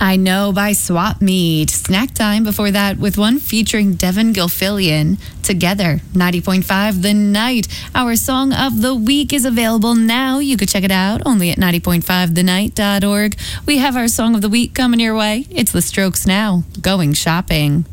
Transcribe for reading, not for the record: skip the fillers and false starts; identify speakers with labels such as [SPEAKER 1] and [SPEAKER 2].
[SPEAKER 1] I Know by Swap Meet. Snack time before that with one featuring Devin Gilfillian. Together, 90.5 The Night. Our song of the week is available now. You could check it out only at 90.5thenight.org. We have our song of the week coming your way. It's The Strokes now, Going Shopping.